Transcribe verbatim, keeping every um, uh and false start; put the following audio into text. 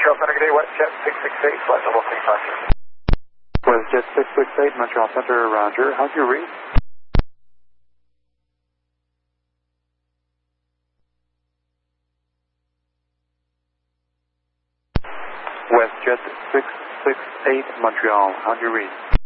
Montreal Center, good day, WestJet six six eight, flight level six five. WestJet six six eight, Montreal Center, roger. How's your read? WestJet six six eight, Montreal, how's your read?